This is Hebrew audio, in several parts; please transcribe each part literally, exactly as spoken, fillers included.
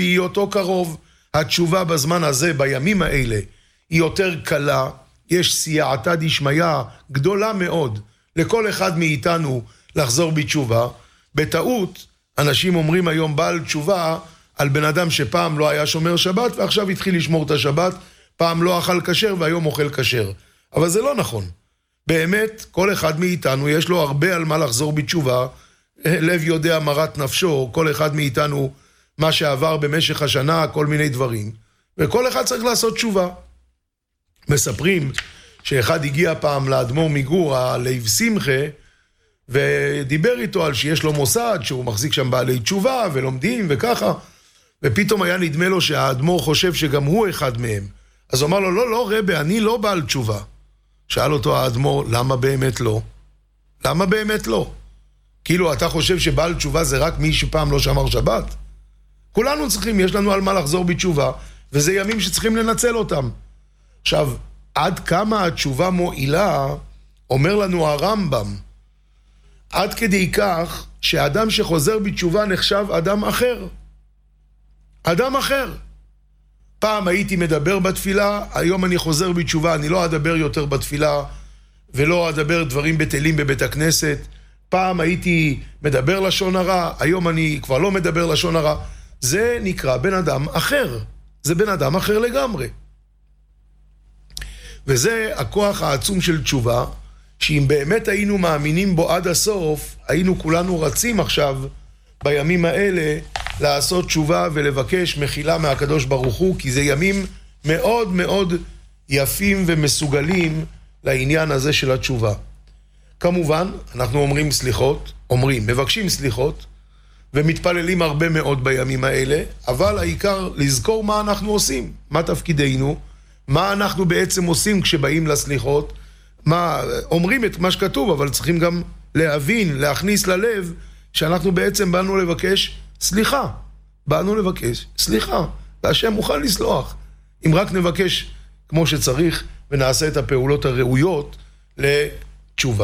היא אותו קרוב. התשובה בזמן הזה, בימים האלה, היא יותר קלה, יש סייעתא דשמיא גדולה מאוד לכל אחד מאיתנו לחזור בתשובה. בטעות, אנשים אומרים היום בעל תשובה על בן אדם שפעם לא היה שומר שבת ועכשיו התחיל לשמור את השבת, פעם לא אכל כשר והיום אוכל כשר. אבל זה לא נכון. באמת, כל אחד מאיתנו יש לו הרבה על מה לחזור בתשובה, לב יודע מרת נפשו, כל אחד מאיתנו מה שעבר במשך השנה, כל מיני דברים, וכל אחד צריך לעשות תשובה. מספרים שאחד הגיע פעם לאדמו"ר מגור, הלב שמחה, ודיבר איתו על שיש לו מוסד, שהוא מחזיק שם בעלי תשובה, ולומדים וככה, ופתאום היה נדמה לו שהאדמו"ר חושב שגם הוא אחד מהם. אז הוא אמר לו, לא, לא, רבי, אני לא בעל תשובה. שאל אותו האדמו"ר, למה באמת לא? למה באמת לא? כאילו, אתה חושב שבעל תשובה זה רק מי שפעם לא שמר שבת? כולנו צריכים, יש לנו על מה לחזור בתשובה, וזה ימים שצריכים לנצל אותם. עכשיו, עד כמה התשובה מועילה, אומר לנו הרמב"ם, עד כדי כך שאדם שחוזר בתשובה נחשב אדם אחר. אדם אחר. פעם הייתי מדבר בתפילה, היום אני חוזר בתשובה, אני לא אדבר יותר בתפילה, ולא אדבר דברים בטלים בבית הכנסת. פעם הייתי מדבר לשון הרע, היום אני כבר לא מדבר לשון הרע. זה נקרא בן אדם אחר. זה בן אדם אחר לגמרי. וזה הכוח העצום של תשובה, שאם באמת היינו מאמינים בו עד הסוף, היינו כולנו רצים עכשיו, בימים האלה, לעשות תשובה ולבקש מחילה מהקדוש ברוך הוא, כי זה ימים מאוד מאוד יפים ומסוגלים לעניין הזה של התשובה. כמובן, אנחנו אומרים סליחות, אומרים, מבקשים סליחות, ומתפללים הרבה מאוד בימים האלה, אבל העיקר לזכור מה אנחנו עושים, מה תפקידנו, מה אנחנו בעצם עושים כשבאים לסליחות, מה, אומרים את מה שכתוב, אבל צריכים גם להבין, להכניס ללב, שאנחנו בעצם באנו לבקש סליחה. באנו לבקש סליחה. והשם מוכן לסלוח. אם רק נבקש כמו שצריך, ונעשה את הפעולות הראויות לתשובה.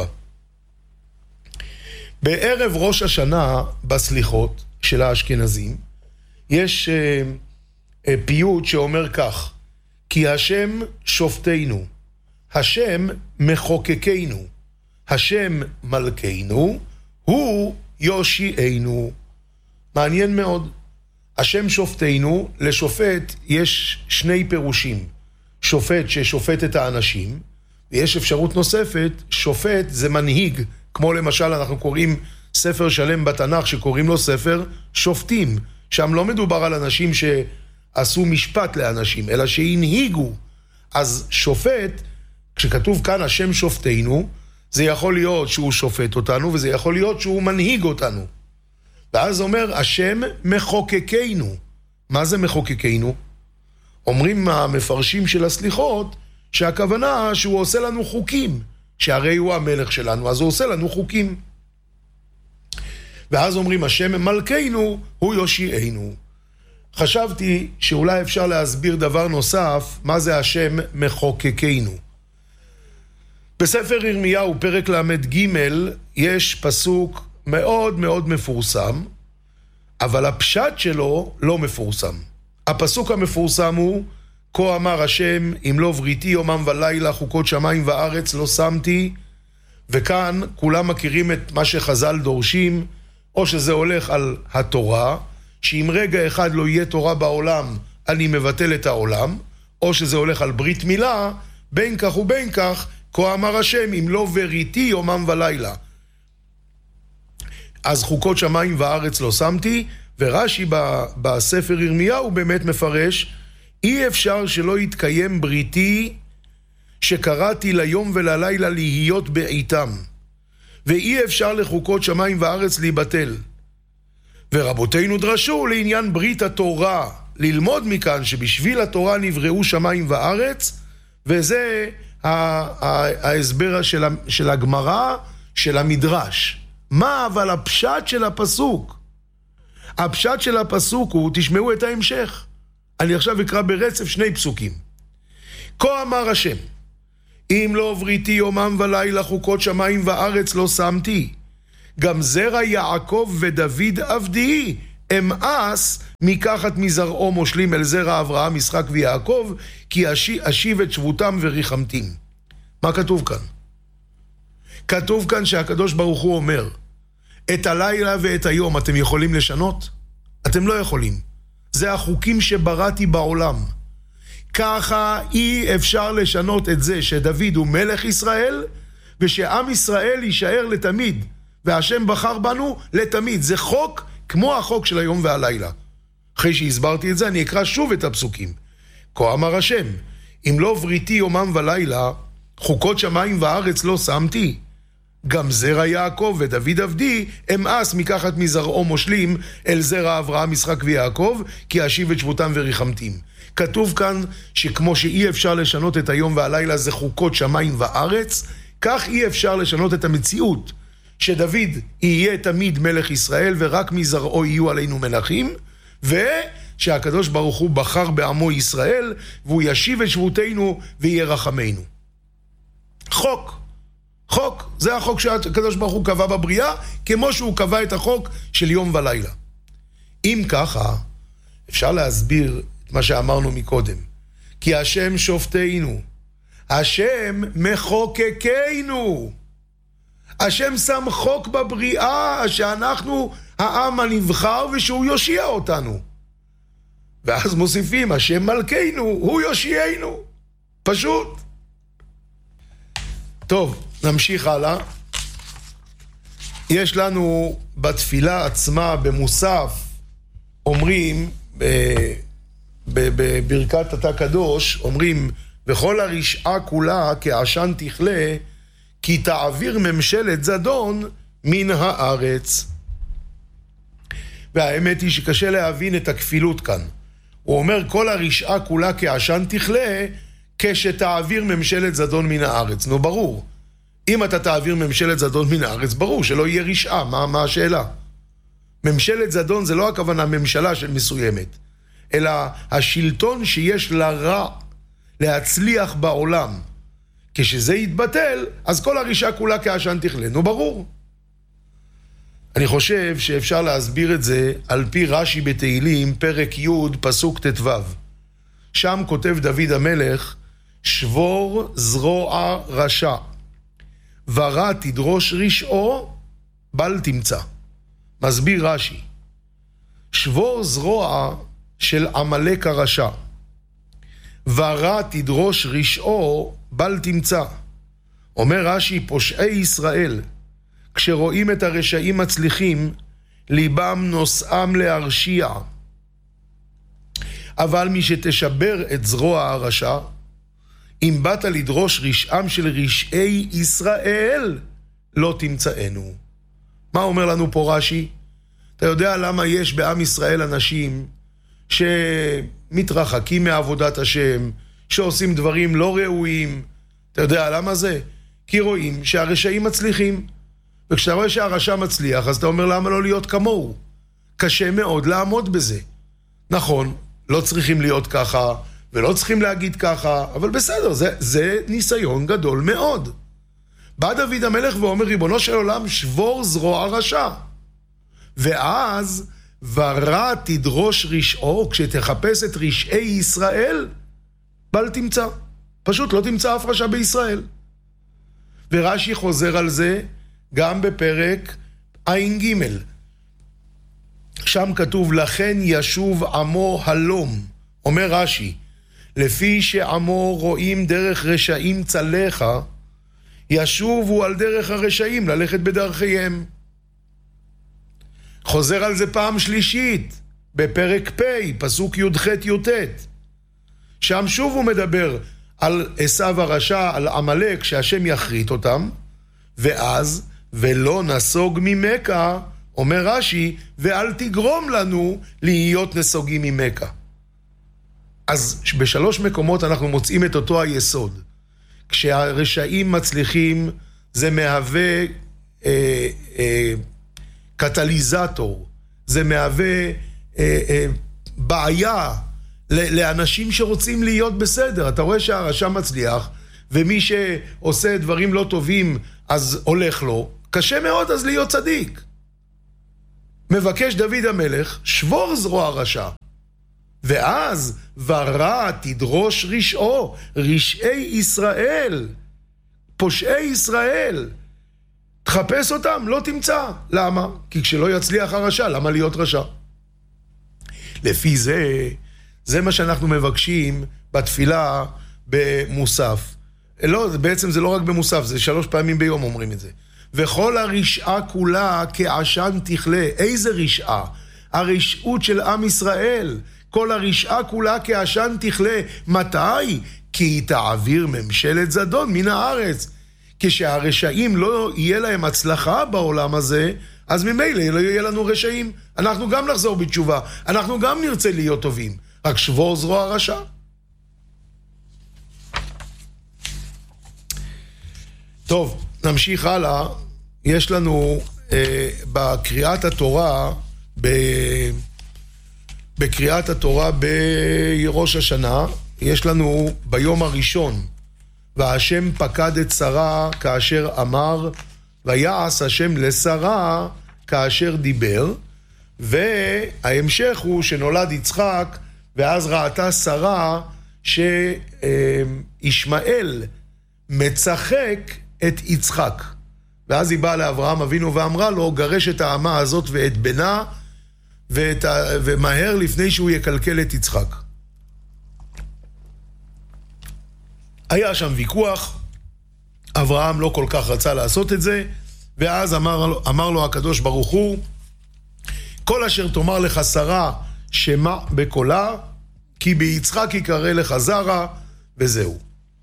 בערב ראש השנה, בסליחות של האשכנזים, יש uh, פיוט שאומר כך, כי השם שופטנו, השם מחוקקנו, השם מלכנו, הוא יושיענו. מעניין מאוד. השם שופטנו, לשופט יש שני פירושים. שופט ששופט את האנשים, ויש אפשרות נוספת, שופט זה מנהיג, כמו למשל אנחנו קוראים ספר שלם בתנ"ך שקוראים לו ספר שופטים, שם לא מדובר על אנשים שעשו משפט לאנשים, אלא שהנהיגו. אז שופט, כשכתוב כאן השם שופטנו, זה יכול להיות שהוא שופט אותנו, וזה יכול להיות שהוא מנהיג אותנו. ואז אומר, השם מחוקקנו. מה זה מחוקקנו? אומרים המפרשים של הסליחות, שהכוונה שהוא עושה לנו חוקים, שהרי הוא המלך שלנו, אז הוא עושה לנו חוקים. ואז אומרים, השם מלכנו, הוא יושיענו. חשבתי שאולי אפשר להסביר דבר נוסף, מה זה השם מחוקקנו. בספר ירמיהו, פרק למד ג', יש פסוק מאוד מאוד מפורסם, אבל הפשט שלו לא מפורסם. הפסוק המפורסם הוא, כה אמר השם, אם לא בריתי יומם ולילה, חוקות שמיים וארץ לא שמתי, וכאן כולם מכירים את מה שחז"ל דורשים, או שזה הולך על התורה, שאם רגע אחד לא יהיה תורה בעולם, אני מבטל את העולם, או שזה הולך על ברית מילה, בין כך ובין כך, כה אמר השם, אם לא בריתי יומם ולילה. אז חוקות שמיים וארץ לא שמתי, ורש"י בספר ירמיהו באמת מפרש, אי אפשר שלא יתקיים בריתי שקראתי ליום וללילה להיות בעיתם, ואי אפשר לחוקות שמיים וארץ להיבטל. ורבותינו דרשו לעניין ברית התורה, ללמוד מכאן שבשביל התורה נבראו שמיים וארץ, וזה ההסבר של הגמרא, של המדרש. מה אבל הפשט של הפסוק? הפשט של הפסוק הוא, תשמעו את ההמשך. אני עכשיו אקרא ברצף שני פסוקים. כה אמר השם, אם לא בריתי יומם ולילה חוקות שמיים וארץ לא שמתי, גם זרע יעקב ודוד עבדי אמאס מקחת מזרעו מושלים אל זרע אברהם, יצחק ויעקב, כי אשיב את שבותם וריחמתים. מה כתוב כאן? כתוב כאן שהקדוש ברוך הוא אומר, את הלילה ואת היום אתם יכולים לשנות? אתם לא יכולים. זה החוקים שבראתי בעולם. ככה אי אפשר לשנות את זה שדוד הוא מלך ישראל, ושעם ישראל יישאר לתמיד, והשם בחר בנו לתמיד. זה חוק כמו החוק של היום והלילה. אחרי שהסברתי את זה, אני אקרא שוב את הפסוקים. כה אמר השם, אם לא בריתי יומם ולילה, חוקות שמיים וארץ לא שמתי. גם זרע יעקב ודוד עבדי, אמאס מקחת מזרעו מושלים אל זרע אברהם, יצחק ויעקב, כי אשיב את שבותם וריחמתים. כתוב כאן שכמו שאי אפשר לשנות את היום והלילה זה חוקות שמיים וארץ, כך אי אפשר לשנות את המציאות, שדוד יהיה תמיד מלך ישראל ורק מזרעו יהיו עלינו מלכים, ושהקדוש ברוך הוא בחר בעמו ישראל, והוא ישיב את שבותנו וירחמנו. חוק. חוק, זה החוק שהקדוש ברוך הוא קבע בבריאה, כמו שהוא קבע את החוק של יום ולילה. אם ככה, אפשר להסביר את מה שאמרנו מקודם. כי השם שופטנו, השם מחוקקנו. השם שם חוק בבריאה, שאנחנו העם הנבחר ושהוא יושיע אותנו. ואז מוסיפים, השם מלכנו, הוא יושיענו. פשוט. טוב, נמשיך הלאה. יש לנו בתפילה עצמה, במוסף, אומרים, בברכת התא קדוש, אומרים, וכל הרשעה כולה כעשן תכלה, כי תעביר ממשלת זדון מן הארץ. והאמת היא שקשה להבין את הכפילות כאן. הוא אומר, כל הרשעה כולה כעשן תכלה, כשתעביר ממשלת זדון מן הארץ. נו, ברור. אם אתה תעביר ממשלת זדון מן הארץ, ברור שלא יהיה רשעה. מה, מה השאלה? ממשלת זדון זה לא הכוונה ממשלה של מסוימת, אלא השלטון שיש לרע להצליח בעולם. כשזה יתבטל, אז כל הרשעה כולה כעשן תכלה. נו, ברור. אני חושב שאפשר להסביר את זה על פי רש"י בתהילים, פרק י' פסוק ט"ו. שם כותב דוד המלך, שבור זרוע רשע, ורע תדרוש רשעו, בל תמצא. מסביר רש"י, שבור זרוע של עמלק הרשע, ורע תדרוש רשעו, בל תמצא. אומר רש"י, פושעי ישראל, כשרואים את הרשעים מצליחים, ליבם נוסעם להרשיע. אבל מי שתשבר את זרוע הרשע, אם באת לדרוש רשעם של רשעי ישראל, לא תמצאנו. מה אומר לנו פה רש"י? אתה יודע למה יש בעם ישראל אנשים שמתרחקים מעבודת השם, שעושים דברים לא ראויים? אתה יודע למה זה? כי רואים שהרשעים מצליחים. וכשאתה רואה שהרשע מצליח, אז אתה אומר למה לא להיות כמוהו? קשה מאוד לעמוד בזה. נכון, לא צריכים להיות ככה, ולא צריכים להגיד ככה, אבל בסדר, זה, זה ניסיון גדול מאוד. בא דוד המלך ואומר, ריבונו של עולם, שבור זרוע רשע. ואז, ורע תדרוש רשעו, כשתחפש את רשעי ישראל, בל תמצא. פשוט לא תמצא אף רשע בישראל. ורש"י חוזר על זה גם בפרק עין ג'. שם כתוב, לכן ישוב עמו הלום. אומר רש"י, לפי שעמו רואים דרך רשעים צלך, ישובו על דרך הרשעים ללכת בדרכיהם. חוזר על זה פעם שלישית, בפרק פ', פסוק י"ח י"ט. שם שוב הוא מדבר על עשיו הרשע, על עמלק, שהשם יחריט אותם, ואז, ולא נסוג ממכה, אומר רש"י, ואל תגרום לנו להיות נסוגים ממכה. אז בשלוש מקומות אנחנו מוצאים את אותו היסוד. כשהרשעים מצליחים, זה מהווה אה, אה, קטליזטור, זה מהווה אה, אה, בעיה לאנשים שרוצים להיות בסדר. אתה רואה שהרשע מצליח, ומי שעושה דברים לא טובים, אז הולך לו. קשה מאוד אז להיות צדיק. מבקש דוד המלך, שבור זרוע רשע. ואז ורע תדרוש רשעו, רשעי ישראל, פושעי ישראל. תחפש אותם, לא תמצא. למה? כי כשלא יצליח הרשע, למה להיות רשע? לפי זה, זה מה שאנחנו מבקשים בתפילה במוסף. לא, בעצם זה לא רק במוסף, זה שלוש פעמים ביום אומרים את זה. וכל הרשעה כולה כעשן תכלה. איזה רשעה? הרשעות של עם ישראל. כל הרשעה כולה כעשן תכלה. מתי? כי היא תעביר ממשלת זדון מן הארץ. כשהרשעים לא יהיה להם הצלחה בעולם הזה, אז ממילא לא יהיה לנו רשעים. אנחנו גם נחזור בתשובה. אנחנו גם נרצה להיות טובים. רק שבור זרוע רשע. טוב, נמשיך הלאה. יש לנו אה, בקריאת התורה, ב, בקריאת התורה בראש השנה, יש לנו ביום הראשון, והשם פקד את שרה כאשר אמר, ויעש השם לשרה כאשר דיבר, וההמשך הוא שנולד יצחק, ואז ראתה שרה שישמעאל מצחק את יצחק. ואז היא באה לאברהם אבינו ואמרה לו, גרש את האמה הזאת ואת בנה, ואת ה... ומהר לפני שהוא יקלקל את יצחק. היה שם ויכוח, אברהם לא כל כך רצה לעשות את זה, ואז אמר, אמר לו הקדוש ברוך הוא, כל אשר תאמר לך שרה שמע בקולה, כי ביצחק יקרא לך זרע, וזהו.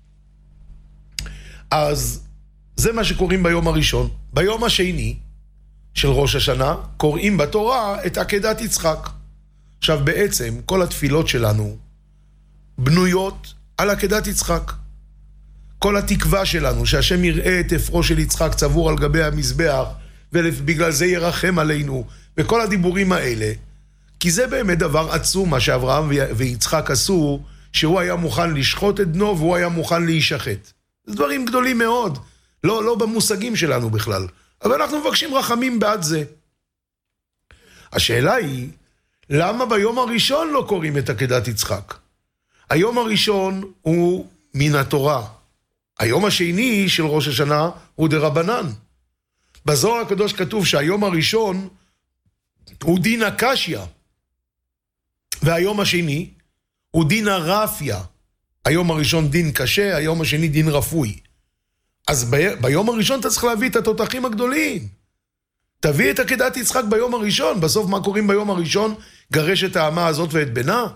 אז זה מה שקוראים ביום הראשון. ביום השני של ראש השנה קוראים בתורה את עקדת יצחק. עכשיו בעצם כל התפילות שלנו בנויות על עקדת יצחק. כל התקווה שלנו שהשם יראה את אפרו של יצחק צבור על גבי המזבח, ובגלל זה ירחם עלינו, וכל הדיבורים האלה, כי זה באמת דבר עצום מה שאברהם ויצחק עשו, שהוא היה מוכן לשחוט את בנו והוא היה מוכן להישחט. זה דברים גדולים מאוד, לא, לא במושגים שלנו בכלל, אבל אנחנו מבקשים רחמים בעד זה. השאלה היא, למה ביום הראשון לא קוראים את עקדת יצחק? היום הראשון הוא מן התורה. היום השני של ראש השנה הוא דרבנן. בזוהר הקדוש כתוב שהיום הראשון הוא דין הקשיא, והיום השני הוא דין הרפיה. היום הראשון דין קשה, היום השני דין רפוי. אז ב- ביום הראשון אתה צריך להביא את התותחים הגדולים. תביא את עקדת יצחק ביום הראשון. בסוף מה קוראים ביום הראשון? גרש את האמה הזאת ואת בנה.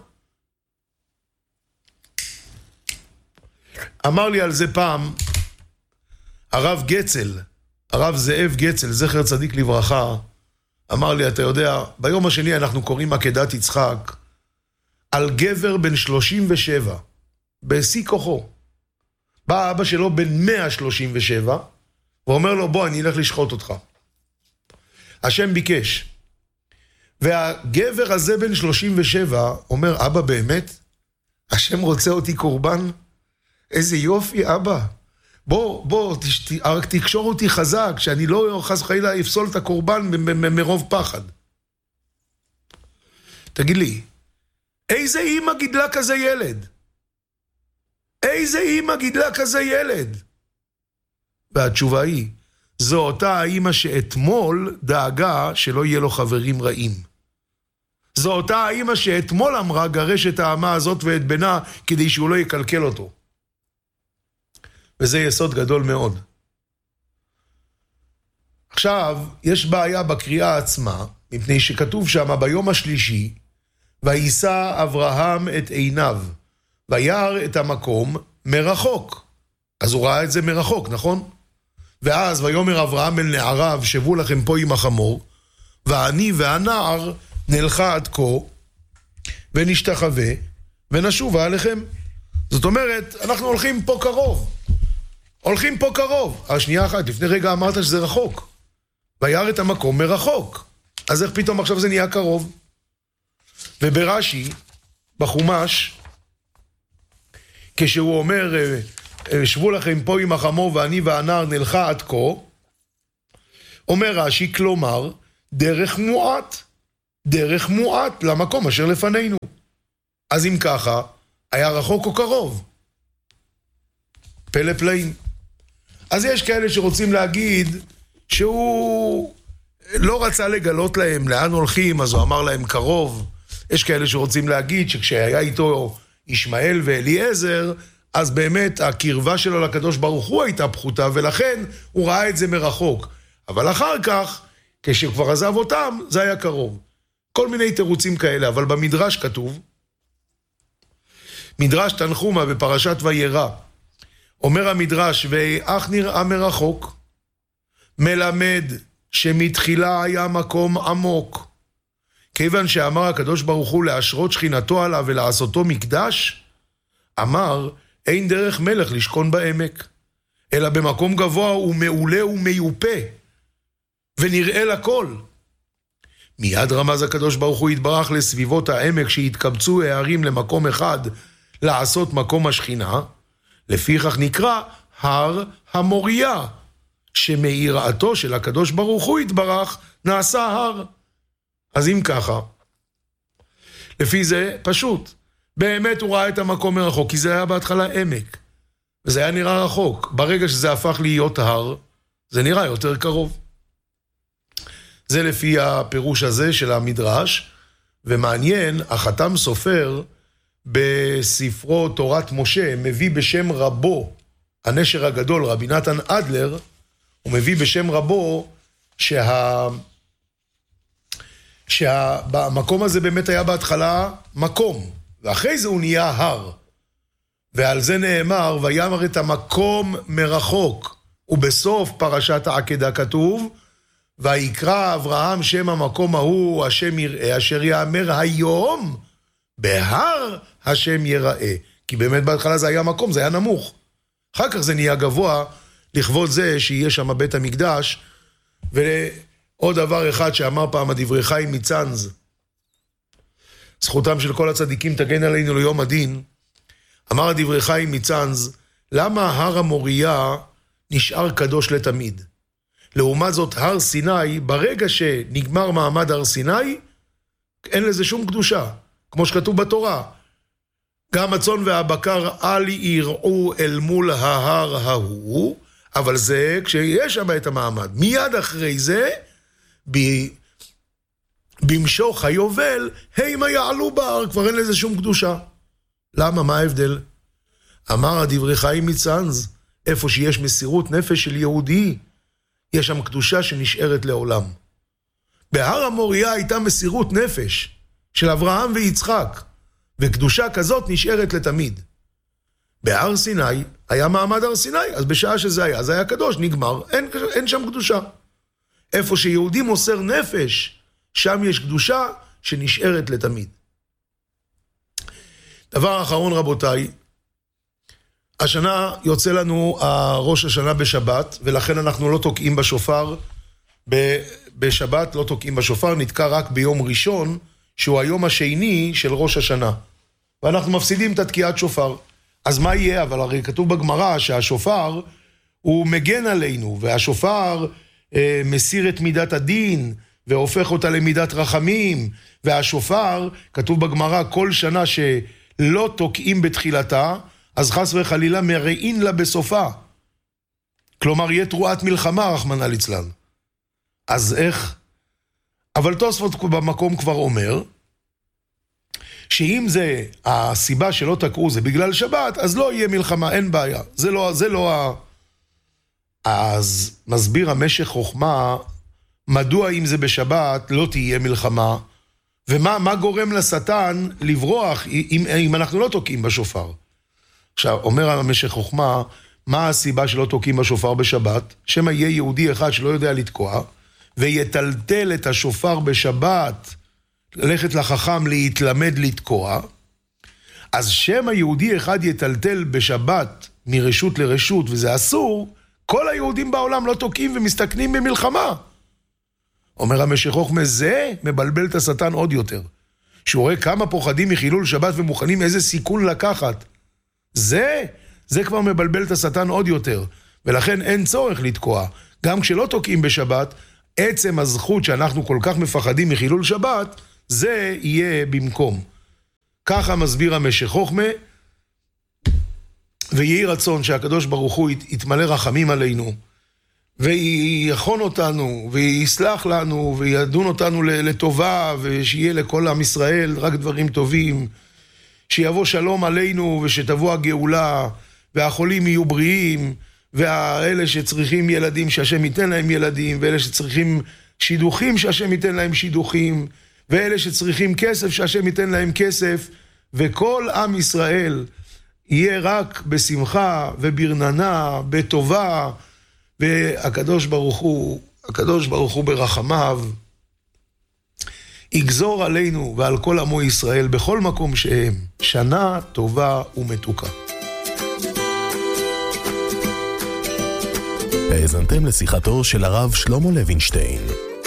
אמר לי על זה פעם הרב גצל, הרב זאב גצל, זכר צדיק לברכה, אמר לי, אתה יודע, ביום השני אנחנו קוראים עקדת יצחק על גבר בן שלושים ושבע, בשיא כוחו. בא אבא שלו בן מאה שלושים ושבע, ואומר לו, בוא, אני אלך לשחוט אותך. השם ביקש. והגבר הזה בן שלושים ושבע אומר, אבא באמת? השם רוצה אותי קורבן? איזה יופי, אבא. בוא, בוא, רק תקשור אותי חזק, שאני לא חס וחלילה אפסול את הקורבן מרוב פחד. תגיד לי, איזה אמא גידלה כזה ילד? איזה אמא גידלה כזה ילד? והתשובה היא, זו אותה האמא שאתמול דאגה שלא יהיה לו חברים רעים. זו אותה האמא שאתמול אמרה, גרש את האמה הזאת ואת בנה, כדי שהוא לא יקלקל אותו. וזה יסוד גדול מאוד. עכשיו, יש בעיה בקריאה עצמה, מפני שכתוב שם ביום השלישי, וישא אברהם את עיניו, וירא את המקום מרחוק. אז הוא ראה את זה מרחוק, נכון? ואז ויאמר אברהם אל נעריו, שבו לכם פה עם החמור, ואני והנער נלכה עד כה, ונשתחווה, ונשובה עליכם. זאת אומרת, אנחנו הולכים פה קרוב. הולכים פה קרוב. השנייה אחת, לפני רגע אמרת שזה רחוק. וירא את המקום מרחוק. אז איך פתאום עכשיו זה נהיה קרוב? וברש"י, בחומש, כשהוא אומר, שבו לכם פה עם החמור ואני והנער נלכה עד כה, אומר רש"י, כלומר, דרך מועט, דרך מועט למקום אשר לפנינו. אז אם ככה, היה רחוק או קרוב? פלא פלאים. אז יש כאלה שרוצים להגיד שהוא לא רצה לגלות להם לאן הולכים, אז הוא אמר להם קרוב. יש כאלה שרוצים להגיד שכשהיה איתו ישמעאל ואליעזר, אז באמת הקרבה שלו לקדוש ברוך הוא הייתה פחותה, ולכן הוא ראה את זה מרחוק. אבל אחר כך, כשכבר עזב אותם, זה היה קרוב. כל מיני תירוצים כאלה, אבל במדרש כתוב, מדרש תנחומה בפרשת וירא, אומר המדרש, ואך נראה מרחוק, מלמד שמתחילה היה מקום עמוק, כיוון שאמר הקדוש ברוך הוא להשרות שכינתו עליו ולעשותו מקדש, אמר, אין דרך מלך לשכון בעמק, אלא במקום גבוה ומעולה ומיופה, ונראה לכל. מיד רמז הקדוש ברוך הוא יתברך לסביבות העמק שהתקבצו הערים למקום אחד לעשות מקום השכינה, לפיכך נקרא הר המוריה, שמאיראתו של הקדוש ברוך הוא יתברך נעשה הר. אז אם ככה, לפי זה פשוט, באמת הוא ראה את המקום מרחוק, כי זה היה בהתחלה עמק, וזה היה נראה רחוק. ברגע שזה הפך להיות הר, זה נראה יותר קרוב. זה לפי הפירוש הזה של המדרש, ומעניין, החתם סופר בספרו תורת משה, מביא בשם רבו, הנשר הגדול, רבי נתן אדלר, הוא מביא בשם רבו, שה... שהמקום הזה באמת היה בהתחלה מקום, ואחרי זה הוא נהיה הר, ועל זה נאמר, ויאמר את המקום מרחוק, ובסוף פרשת העקדה כתוב, ויקרא אברהם שם המקום ההוא, השם יראה, אשר יאמר היום, בהר השם יראה. כי באמת בהתחלה זה היה מקום, זה היה נמוך. אחר כך זה נהיה גבוה, לכבוד זה שיהיה שם בית המקדש. ועוד דבר אחד שאמר פעם הדברי חיים מצאנז, זכותם של כל הצדיקים תגן עלינו ליום הדין, אמר הדברי חיים מצאנז, למה הר המוריה נשאר קדוש לתמיד? לעומת זאת, הר סיני, ברגע שנגמר מעמד הר סיני, אין לזה שום קדושה, כמו שכתוב בתורה. גם הצאן והבקר אל יראו אל מול ההר ההוא, אבל זה כשיש שם את המעמד. מיד אחרי זה, ב... במשוך היובל, הימה יעלו בהר, כבר אין לזה שום קדושה. למה? מה ההבדל? אמר הדברי חיים מצאנז, איפה שיש מסירות נפש של יהודי, יש שם קדושה שנשארת לעולם. בהר המוריה הייתה מסירות נפש של אברהם ויצחק, וקדושה כזאת נשארת לתמיד. בהר סיני היה מעמד הר סיני, אז בשעה שזה היה, זה היה קדוש, נגמר, אין, אין שם קדושה. איפה שיהודי מוסר נפש, שם יש קדושה שנשארת לתמיד. דבר אחרון רבותיי, השנה יוצא לנו ראש השנה בשבת, ולכן אנחנו לא תוקעים בשופר, בשבת לא תוקעים בשופר, נתקע רק ביום ראשון, שהוא היום השני של ראש השנה. ואנחנו מפסידים את התקיעת שופר. אז מה יהיה? אבל הרי כתוב בגמרא שהשופר הוא מגן עלינו, והשופר אה, מסיר את מידת הדין, והופך אותה למידת רחמים, והשופר, כתוב בגמרא, כל שנה שלא תוקעים בתחילתה, אז חס וחלילה מרעין לה בסופה. כלומר, יהיה תרועת מלחמה, רחמנא ליצלן. אז איך? אבל תוספות במקום כבר אומר, שאם זה הסיבה שלא תקעו זה בגלל שבת, אז לא יהיה מלחמה, אין בעיה. זה לא, זה לא ה... אז מסביר המשך חוכמה, מדוע אם זה בשבת לא תהיה מלחמה, ומה מה גורם לשטן לברוח אם, אם אנחנו לא תוקעים בשופר. עכשיו, אומר המשך חוכמה, מה הסיבה שלא תוקעים בשופר בשבת? שמה יהיה יהודי אחד שלא יודע לתקוע, ויטלטל את השופר בשבת, ללכת לחכם להתלמד לתקוע, אז שמה יהודי אחד יטלטל בשבת מרשות לרשות, וזה אסור, כל היהודים בעולם לא תוקעים ומסתכנים במלחמה. אומר המשך חוכמה, זה מבלבל את השטן עוד יותר. שהוא רואה כמה פוחדים מחילול שבת ומוכנים איזה סיכון לקחת. זה, זה כבר מבלבל את השטן עוד יותר. ולכן אין צורך לתקוע. גם כשלא תוקעים בשבת, עצם הזכות שאנחנו כל כך מפחדים מחילול שבת, זה יהיה במקום. ככה מסביר המשך חוכמה, ויהי רצון שהקדוש ברוך הוא יתמלא רחמים עלינו, ויחון אותנו, ויסלח לנו, וידון אותנו לטובה, ושיהיה לכל עם ישראל רק דברים טובים, שיבוא שלום עלינו, ושתבוא הגאולה, והחולים יהיו בריאים, ואלה שצריכים ילדים, שהשם ייתן להם ילדים, ואלה שצריכים שידוכים, שהשם ייתן להם שידוכים, ואלה שצריכים כסף, שהשם ייתן להם כסף, וכל עם ישראל יהיה רק בשמחה וברננה, בטובה, והקדוש ברוך הוא, הקדוש ברוך הוא ברחמיו, יגזור עלינו ועל כל עמו ישראל בכל מקום שהם, שנה טובה ומתוקה. האזנתם לשיחתו של הרב שלמה לוינשטיין.